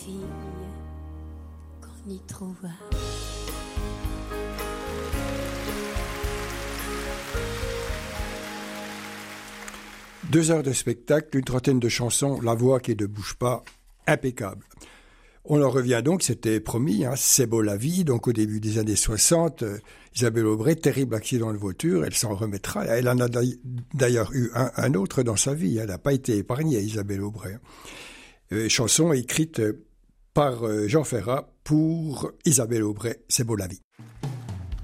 fille qu'on y trouva. 2 heures de spectacle, une trentaine de chansons, la voix qui ne bouge pas, impeccable. On en revient donc, c'était promis, C'est beau la vie, donc au début des années 60, Isabelle Aubray, terrible accident de voiture, elle s'en remettra. Elle en a d'ailleurs eu un autre dans sa vie, elle n'a pas été épargnée, Isabelle Aubray. Chanson écrite par Jean Ferrat pour Isabelle Aubray, C'est beau la vie.